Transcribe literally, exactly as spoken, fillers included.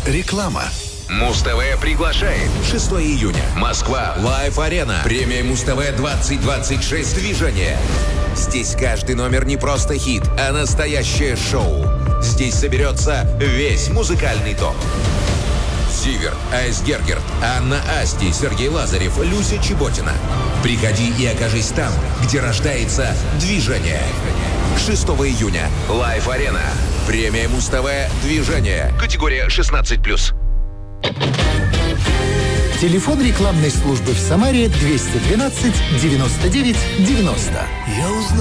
Реклама. Муз-ТВ приглашает. шестого июня. Москва. Лайв-арена. Премия Муз-ТВ двадцать двадцать шесть. Движение. Здесь каждый номер не просто хит, а настоящее шоу. Здесь соберется весь музыкальный топ. Зиверт, Айс Гергерт, Анна Асти, Сергей Лазарев, Люся Чеботина. Приходи и окажись там, где рождается движение. шестого июня. Лайв-арена. Премия Муз-ТВ. Движение. Категория шестнадцать плюс. Телефон рекламной службы в Самаре двести двенадцать девяносто девять девяносто. Я узнал.